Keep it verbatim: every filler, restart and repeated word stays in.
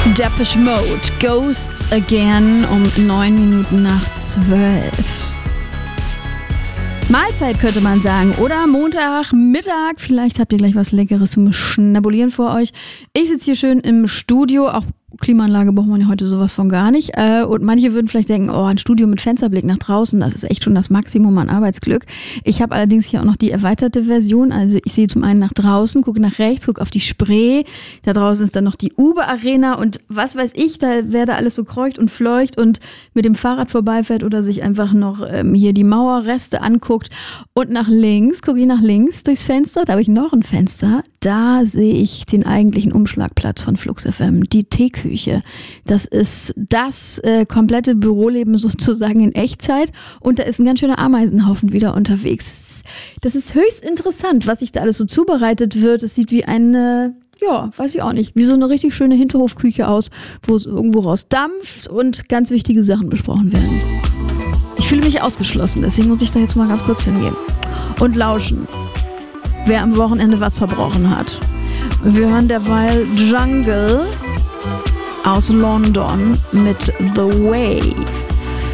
Depeche Mode, Ghosts Again um neun Minuten nach zwölf. Mahlzeit könnte man sagen, oder Montag, Mittag, vielleicht habt ihr gleich was Leckeres zum Schnabulieren vor euch. Ich sitze hier schön im Studio, auch Klimaanlage braucht man ja heute sowas von gar nicht. Und manche würden vielleicht denken, oh, ein Studio mit Fensterblick nach draußen, das ist echt schon das Maximum an Arbeitsglück. Ich habe allerdings hier auch noch die erweiterte Version. Also ich sehe zum einen nach draußen, gucke nach rechts, gucke auf die Spree. Da draußen ist dann noch die Uber Arena und was weiß ich, da, wer da alles so kreucht und fleucht und mit dem Fahrrad vorbeifährt oder sich einfach noch ähm, hier die Mauerreste anguckt. Und nach links, gucke ich nach links durchs Fenster, da habe ich noch ein Fenster. Da sehe ich den eigentlichen Umschlagplatz von Flux F M, die Teeküche. Das ist das äh, komplette Büroleben sozusagen in Echtzeit und da ist ein ganz schöner Ameisenhaufen wieder unterwegs. Das ist höchst interessant, was sich da alles so zubereitet wird. Es sieht wie eine, ja, weiß ich auch nicht, wie so eine richtig schöne Hinterhofküche aus, wo es irgendwo raus dampft und ganz wichtige Sachen besprochen werden. Ich fühle mich ausgeschlossen, deswegen muss ich da jetzt mal ganz kurz hingehen und lauschen, wer am Wochenende was verbrochen hat. Wir hören derweil Jungle aus London mit The Wave.